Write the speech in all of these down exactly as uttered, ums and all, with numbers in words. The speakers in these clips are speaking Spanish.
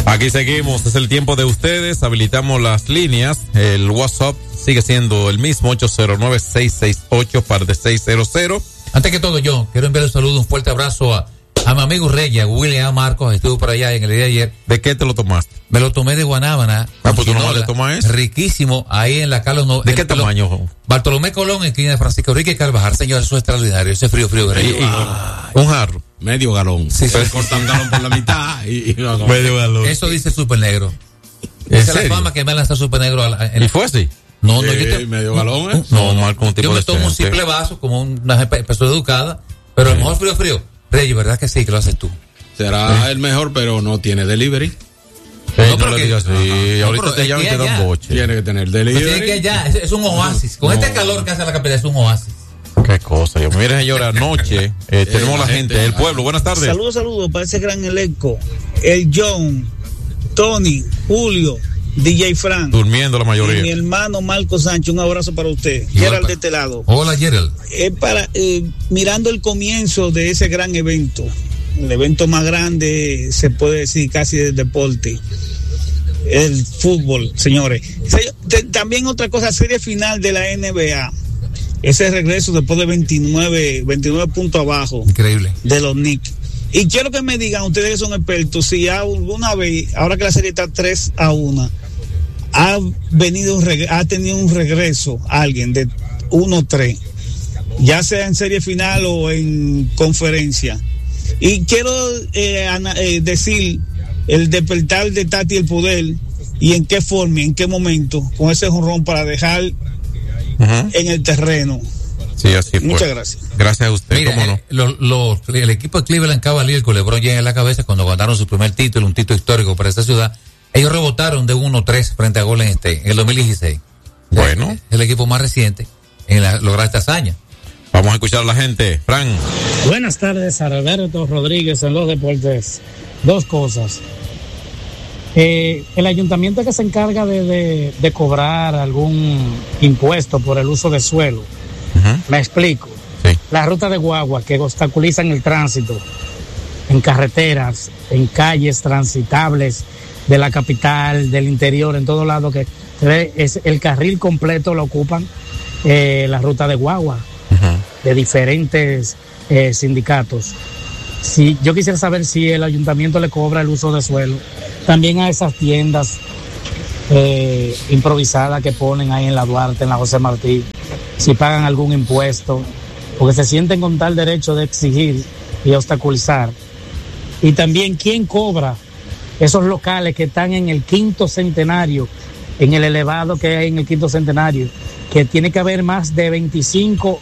Aquí seguimos, es el tiempo de ustedes, habilitamos las líneas, el WhatsApp sigue siendo el mismo, ocho cero nueve, seis seis ocho, par de seis cero cero. Antes que todo yo, quiero enviar un saludo, un fuerte abrazo a, a mi amigo Reyes, William Marcos, estuvo por allá en el día de ayer. ¿De qué te lo tomaste? Me lo tomé de guanábana. Ah, pues tú no le tomas eso. Riquísimo, ahí en la Carlos. No, ¿De qué tamaño? Bartolomé Colón, en esquina de Francisco Enrique Carvajal, señor, eso es extraordinario, ese frío, frío. Y, y, un jarro. Medio galón. Sí, sí. Cortan galón por la mitad y, y no, no. Medio galón. Eso dice el Super Negro. Esa es la fama que me lanza Super Negro. A la, en, ¿Y fue así? No, no, sí, yo te, medio galón, ¿eh? No, no, con un tipo yo me de tomo un simple vaso como una persona educada, pero sí. El mejor frío, frío. Reyes, ¿verdad que sí, que lo haces tú? Será sí. el mejor, pero no tiene delivery. Sí, no, no le digas así. No, ahorita te llaman y te dan boche. Tiene que tener delivery. Tiene que allá, es, es un oasis. Con no. Este calor que hace la capital, es un oasis. Qué cosa. Yo, miren, señora, anoche eh, tenemos la, la gente, gente, el pueblo. Buenas tardes. Saludos, saludos para ese gran elenco. El John, Tony, Julio, D J Frank. Durmiendo la mayoría. Y mi hermano Marco Sánchez, un abrazo para usted. Igual Gerald pa- de este lado. Hola, Gerald. Es para, eh, mirando el comienzo de ese gran evento. El evento más grande, se puede decir, casi del deporte. El fútbol, señores. También otra cosa, serie final de la N B A. Ese regreso después de veintinueve, veintinueve puntos abajo. Increíble. De los Knicks. Y quiero que me digan, ustedes que son expertos, si alguna vez, ahora que la serie está tres a uno, ha venido, ha tenido un regreso alguien de uno tres, ya sea en serie final o en conferencia. Y quiero eh, ana, eh, decir el despertar de Tati el poder y en qué forma, en qué momento, con ese jonrón para dejar uh-huh. en el terreno. Sí, así Muchas fue. gracias. Gracias a usted. Mira, ¿Cómo no? eh, lo, lo, el equipo de Cleveland Cavaliers con LeBron James en la cabeza cuando ganaron su primer título, un título histórico para esta ciudad, ellos rebotaron de uno tres frente a Golden State en el dos mil dieciséis. Bueno. Es el equipo más reciente en la, lograr esta hazaña. Vamos a escuchar a la gente. Fran. Buenas tardes, Alberto Rodríguez en los deportes. Dos cosas. Eh, el ayuntamiento que se encarga de, de, de cobrar algún impuesto por el uso de suelo. Uh-huh. Me explico. Sí. Las rutas de guagua que obstaculizan el tránsito en carreteras, en calles transitables de la capital, del interior, en todo lado que se ve, es el carril completo lo ocupan eh, la ruta de guagua. Uh-huh. De diferentes eh, sindicatos. Si yo quisiera saber si el ayuntamiento le cobra el uso de suelo también a esas tiendas eh, improvisadas que ponen ahí en la Duarte, en la José Martí, si pagan algún impuesto, porque se sienten con tal derecho de exigir y obstaculizar. Y también quién cobra esos locales que están en el quinto centenario, en el elevado que hay en el quinto centenario, que tiene que haber más de veinticinco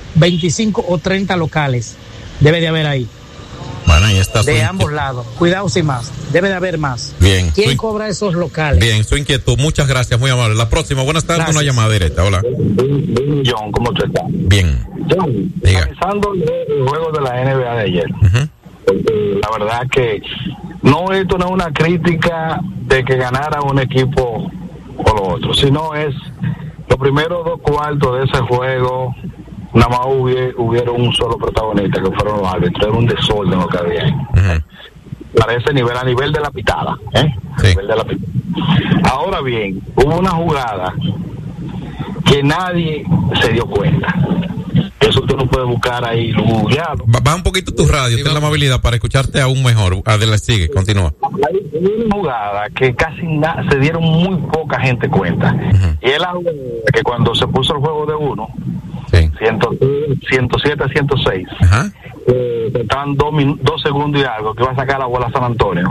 o treinta locales, debe de haber ahí. Bueno, ahí está. De ambos lados, cuidado sin más, debe de haber más. Bien. ¿Quién su... cobra esos locales? Bien, su inquietud, muchas gracias, muy amable. La próxima, buenas tardes, gracias. Una llamada directa, hola. John, ¿cómo tú estás? Bien. John, analizando el juego de la N B A de ayer, uh-huh. la verdad que no, esto no es una crítica de que ganara un equipo o lo otro, sino es los primeros dos cuartos de ese juego, nada más hubiera, hubiera un solo protagonista, que fueron los árbitros, era un desorden lo que había ahí. Uh-huh. Para ese nivel, a nivel de la pitada, ¿eh? Sí. A nivel de la pitada. Ahora bien, hubo una jugada que nadie se dio cuenta. Eso tú no puedes buscar ahí, googleado. Baja un poquito tu radio, sí, ten la amabilidad para escucharte aún mejor. Adelante, sigue, continúa. Hay una jugada que casi na- se dieron muy poca gente cuenta. Uh-huh. Y es la jugada que cuando se puso el juego de uno, sí. ciento siete a ciento seis, uh-huh. eh, estaban dos, min- dos segundos y algo, que iba a sacar la bola a San Antonio.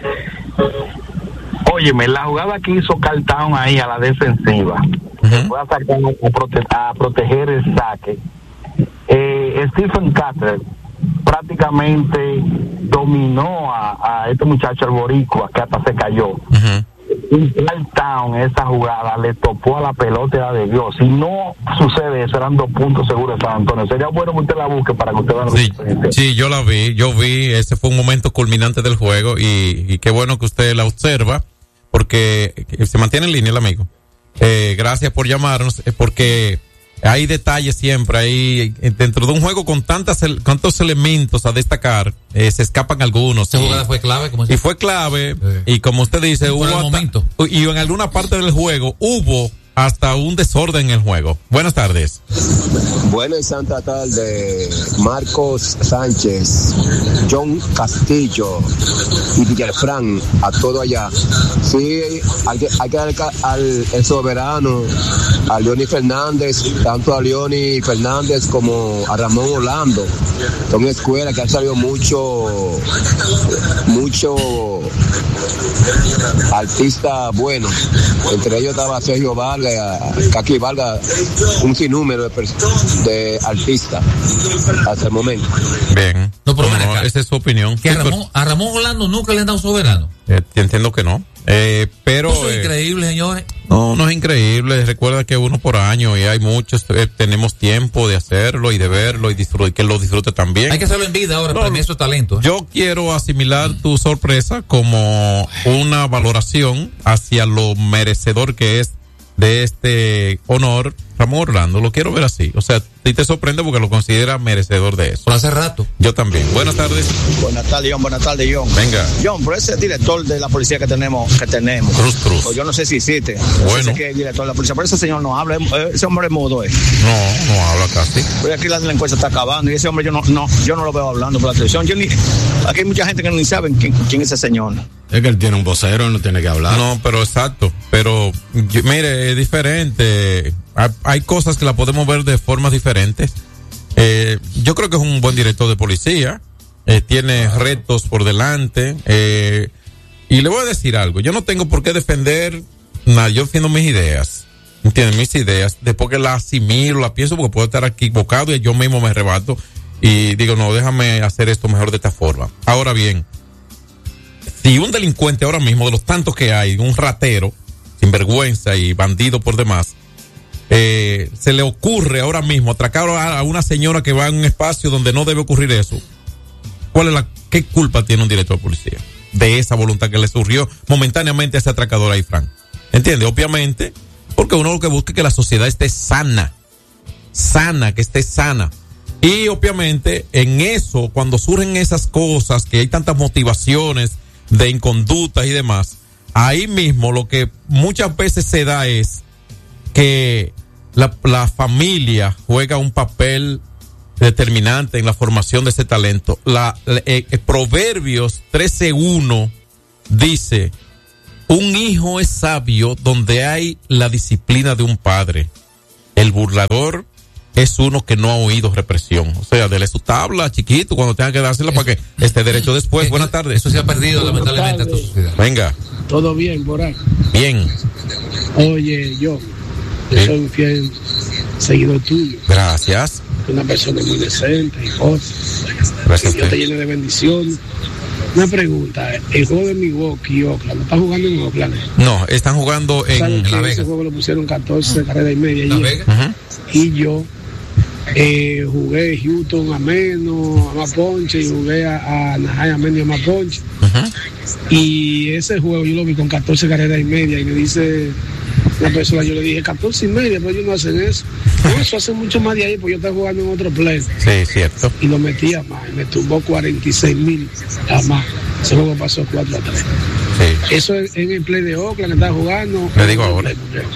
Óyeme, la jugada que hizo Karl Towns ahí a la defensiva, uh-huh. que fue a sacar a, prote- a proteger el saque. Eh, Stephen Carter prácticamente dominó a, a este muchacho, el boricua, que hasta se cayó. Uh-huh. Y Karl Towns, esa jugada, le topó a la pelota de Dios. Si no sucede eso, eran dos puntos seguros de San Antonio. Sería bueno que usted la busque para que usted vea lo sí, que sí, yo la vi, yo vi, ese fue un momento culminante del juego y, y qué bueno que usted la observa, porque se mantiene en línea el amigo. Eh, gracias por llamarnos, porque hay detalles siempre, hay dentro de un juego con tantas tantos elementos a destacar, eh, se escapan algunos. Esa jugada fue clave, como y fue clave, sí. Y como usted dice, hubo hasta, momento. y en alguna parte del juego hubo hasta un desorden en el juego. Buenas tardes. Buenas Santa tarde, Marcos Sánchez, John Castillo y Villarfran, a todo allá. Sí, hay que, hay que dar al el soberano, a Leoni Fernández, tanto a Leoni Fernández como a Ramón Orlando. Son escuelas que han salido mucho, mucho artistas buenos. Entre ellos estaba Sergio Vargas, Kaki Vargas, un sinnúmero de, de artistas hasta el momento. Bien. No, pero no, no, esa es su opinión. Que sí, a, Ramón, pero, a Ramón Orlando nunca le han dado soberano. Eh, entiendo que no. Eh, pero. Eso es eh, increíble, señores. No, no es increíble. Recuerda que uno por año y hay muchos, eh, tenemos tiempo de hacerlo y de verlo y disfrutar, que lo disfrute también. Hay que hacerlo en vida ahora, no, para mí eso es talento. ¿eh? Yo quiero asimilar tu sorpresa como una valoración hacia lo merecedor que es de este honor, Ramón Orlando. Lo quiero ver así. O sea, si te sorprende porque lo considera merecedor de eso. Por hace rato. Yo también. Buenas tardes. Buenas tardes, John. Buenas tardes, John. Venga. John, pero ese director de la policía que tenemos, que tenemos. Cruz Cruz. Pues yo no sé si existe. Bueno. No sé que es director de la policía. Pero ese señor no habla. Ese hombre es mudo, ¿eh? No, no habla casi. Pero aquí la delincuencia está acabando y ese hombre yo no, no, yo no lo veo hablando por la televisión. Yo ni, aquí hay mucha gente que ni sabe quién, quién es ese señor. Es que él tiene un vocero, no tiene que hablar. No, pero exacto. Pero, yo, mire, es diferente. Hay, hay cosas que la podemos ver de formas diferentes. Eh, yo creo que es un buen director de policía. Eh, tiene retos por delante. Eh, y le voy a decir algo. Yo no tengo por qué defender nada. Yo defiendo mis ideas. ¿Entienden? Mis ideas. Después que las asimilo, las pienso, porque puedo estar equivocado y yo mismo me arrebato. Y digo, no, déjame hacer esto mejor de esta forma. Ahora bien, si un delincuente ahora mismo, de los tantos que hay, un ratero, sinvergüenza y bandido por demás, eh, se le ocurre ahora mismo atracar a una señora que va en un espacio donde no debe ocurrir eso, ¿cuál es la, qué culpa tiene un director de policía de esa voluntad que le surgió momentáneamente a ese atracador ahí, Frank? ¿Entiende? Obviamente, porque uno lo que busca es que la sociedad esté sana, sana, que esté sana. Y obviamente en eso, cuando surgen esas cosas, que hay tantas motivaciones de inconductas y demás, ahí mismo lo que muchas veces se da es que la, la familia juega un papel determinante en la formación de ese talento. La, la eh, Proverbios trece uno dice: un hijo es sabio donde hay la disciplina de un padre. El burlador es uno que no ha oído represión. O sea, dele su tabla, chiquito, cuando tenga que dársela para que esté derecho después. Buenas tardes. Eso se ha perdido, lamentablemente, en esta sociedad. Venga. Todo bien, por ahí. Bien. Oye, yo, yo ¿Sí? soy un fiel seguidor tuyo. Gracias. Una persona muy decente y cosas. Gracias. Que Dios te llene de bendiciones. Una pregunta, el juego de Milwaukee y Oakland, ¿no están jugando en Oakland? No, están jugando en, ¿Sabes en que La ese Vega. juego lo pusieron catorce carreras y media ¿La ayer? Vega? Uh-huh. Y yo eh, jugué Houston a menos, a más ponche, y jugué a, a Anaheim a menos y a más ponche. Uh-huh. Y ese juego yo lo vi con catorce carreras y media y me dice una persona, yo le dije catorce y media, pero ellos no hacen eso. No, eso hace mucho más de ahí, porque yo estaba jugando en otro play. Sí, cierto. Y lo metí a más, y me tumbó cuarenta y seis mil a más. Ese juego pasó cuatro a tres. Sí. Eso es en el play de Oakland que estaba jugando. Le digo ahora.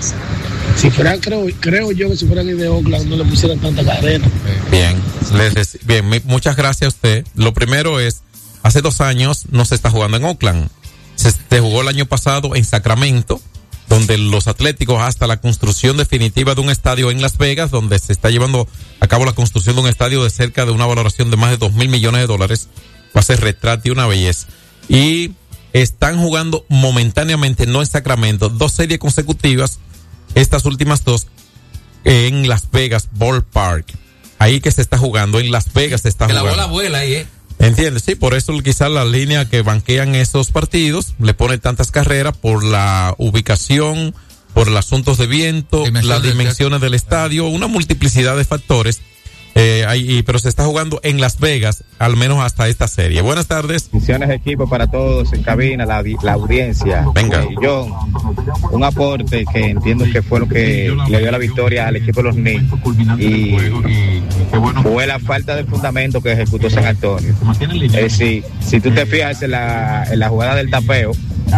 Si fueran, creo, creo yo que si fueran el de Oakland no le pusieran tanta carrera. Bien, les dec- bien, mi- muchas gracias a usted. Lo primero es, hace dos años no se está jugando en Oakland. Se, se jugó el año pasado en Sacramento, donde los Atléticos, hasta la construcción definitiva de un estadio en Las Vegas, donde se está llevando a cabo la construcción de un estadio de cerca de una valoración de más de dos mil millones de dólares, va a ser retrato y una belleza. Y están jugando momentáneamente, no en Sacramento, dos series consecutivas, estas últimas dos, en Las Vegas Ballpark. Ahí que se está jugando, en Las Vegas se está Que jugando. la bola vuela ahí, ¿eh? ¿Entiendes? Sí, por eso quizás la línea que banquean esos partidos le pone tantas carreras por la ubicación, por los asuntos de viento, Dimensión las del dimensiones del estadio, una multiplicidad de factores. Eh, hay, pero se está jugando en Las Vegas, al menos hasta esta serie. Buenas tardes. Bendiciones, equipo, para todos en cabina, la, la audiencia. Venga. Eh, John, un aporte que entiendo que fue lo que le dio la victoria al equipo de los Knicks. Y fue la falta de fundamento que ejecutó San Antonio. Es decir, si tú te fijas en la, en la jugada del tapeo,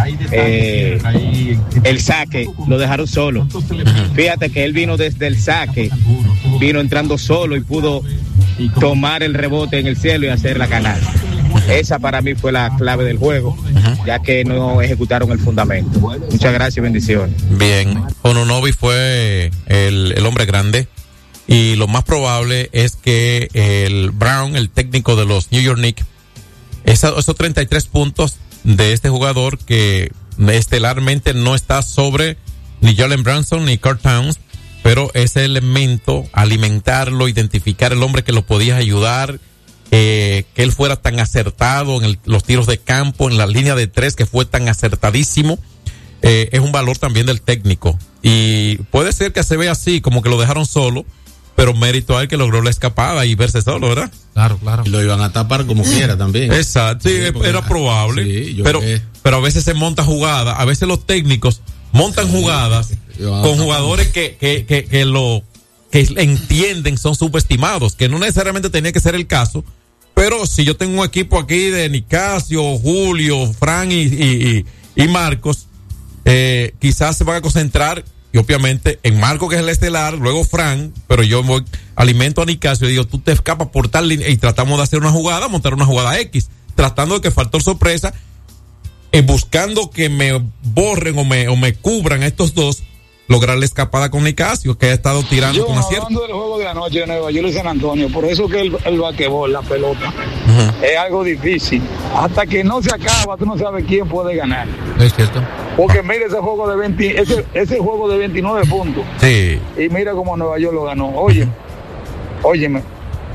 eh, el saque lo dejaron solo. Fíjate que él vino desde el saque, vino entrando solo y pudo tomar el rebote en el cielo y hacer la canasta. Esa para mí fue la clave del juego, ya que no ejecutaron el fundamento. Muchas gracias y bendiciones. Bien, Onunobi fue el, el hombre grande y lo más probable es que el Brown, el técnico de los New York Knicks, esa, esos treinta y tres puntos de este jugador que estelarmente no está sobre ni Jalen Brunson ni Karl Towns, pero ese elemento, alimentarlo, identificar el hombre que lo podía ayudar, eh, que él fuera tan acertado en el, los tiros de campo, en la línea de tres, que fue tan acertadísimo, eh, es un valor también del técnico. Y puede ser que se vea así, como que lo dejaron solo, pero mérito a él que logró la escapada y verse solo, ¿verdad? Claro, claro. Y lo iban a tapar como quiera también. Exacto, sí, Sí, era probable, sí, yo pero, que- pero a veces se monta jugada, a veces los técnicos montan jugadas con jugadores que, que, que, que lo que entienden, son subestimados, que no necesariamente tenía que ser el caso, pero si yo tengo un equipo aquí de Nicasio, Julio, Fran y, y, y, y Marcos, eh, quizás se van a concentrar y obviamente en Marcos, que es el estelar, luego Fran, pero yo voy, alimento a Nicasio y digo, tú te escapas por tal línea y tratamos de hacer una jugada, montar una jugada X, tratando de que factor sorpresa, eh, buscando que me borren o me, o me cubran a estos dos, lograr la escapada con Nicasio, que ha estado tirando Yo, con acierto. hablando del juego de anoche de Nueva York y San Antonio, por eso que el, el basquetbol, la pelota, uh-huh. es algo difícil. Hasta que no se acaba, tú no sabes quién puede ganar. Es cierto. Porque mira ese juego de veinte, ese, ese juego de veintinueve puntos. Sí. Y mira cómo Nueva York lo ganó. Oye, óyeme.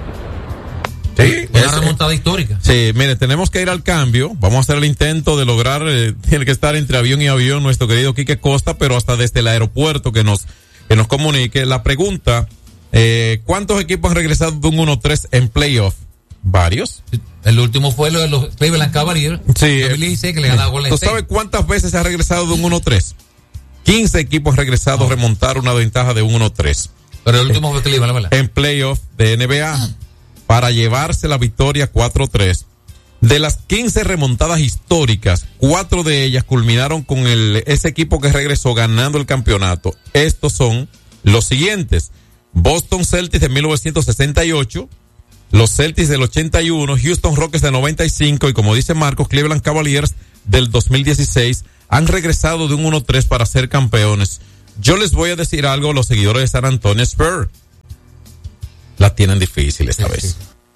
Sí, una remontada histórica. Sí, mire, tenemos que ir al cambio. Vamos a hacer el intento de lograr, eh, tiene que estar entre avión y avión nuestro querido Quique Costa, pero hasta desde el aeropuerto que nos, que nos comunique. La pregunta, eh, ¿cuántos equipos han regresado de un uno tres en playoff? ¿Varios? El último fue lo de los Cleveland Cavaliers. Sí. dos mil dieciséis, que le ganaba Golden ¿Tú State. sabes cuántas veces se ha regresado de un uno tres? quince equipos han regresado a remontar una ventaja de un uno tres. Pero el último fue Cleveland, ¿verdad? En playoff de N B A. Para llevarse la victoria cuatro tres. De las quince remontadas históricas, cuatro de ellas culminaron con el, ese equipo que regresó ganando el campeonato. Estos son los siguientes: Boston Celtics de mil novecientos sesenta y ocho, los Celtics del ochenta y uno, Houston Rockets del noventa y cinco y, como dice Marcos, Cleveland Cavaliers del dos mil dieciséis han regresado de un uno tres para ser campeones. Yo les voy a decir algo a los seguidores de San Antonio Spurs. La tienen difícil esta vez.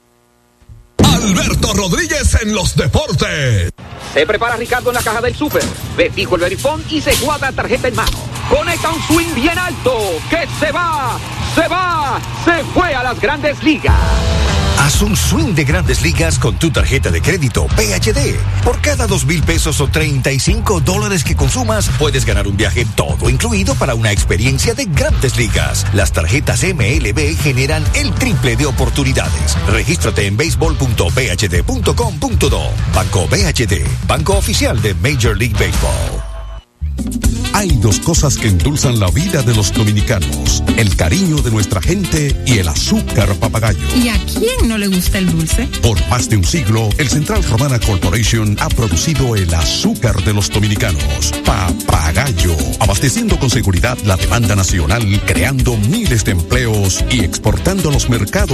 Alberto Rodríguez en los deportes. Se prepara Ricardo en la caja del súper. Ve fijo el verifón y se guarda tarjeta en mano. Conecta un swing bien alto. Que se va, se va, se fue a las Grandes Ligas. Haz un swing de Grandes Ligas con tu tarjeta de crédito P H D. Por cada dos mil pesos o treinta y cinco dólares que consumas, puedes ganar un viaje todo incluido para una experiencia de Grandes Ligas. Las tarjetas M L B generan el triple de oportunidades. Regístrate en béisbol punto b h d punto com punto do. Banco B H D, banco oficial de Major League Baseball. Hay dos cosas que endulzan la vida de los dominicanos: el cariño de nuestra gente y el azúcar papagayo. ¿Y a quién no le gusta el dulce? Por más de un siglo, el Central Romana Corporation ha producido el azúcar de los dominicanos, Papagayo, abasteciendo con seguridad la demanda nacional, creando miles de empleos y exportando a los mercados